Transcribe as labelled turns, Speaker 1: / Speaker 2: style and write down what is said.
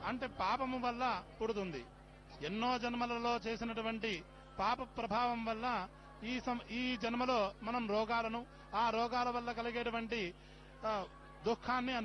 Speaker 1: అంటే పాపము వల్ల పుడుతుంది. ఎన్నో జన్మలలో చేసినటువంటి పాప ప్రభావం వల్ల ఈ జన్మలో మనం రోగాలను, ఆ రోగాల వల్ల కలిగేటువంటి దుఃఖాన్ని